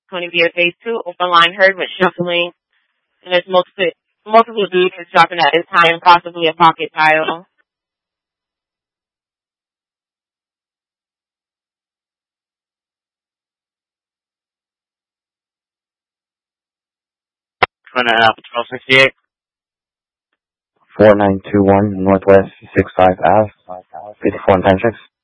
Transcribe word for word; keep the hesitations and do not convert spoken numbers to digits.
going to be a phase two open line herd with shuffling, and there's multiple multiple dudes dropping at this time, possibly a pocket pile. Twin and Alpha twelve sixty-eight. four nine two one Northwest six five Ave, fifty-four and ten six.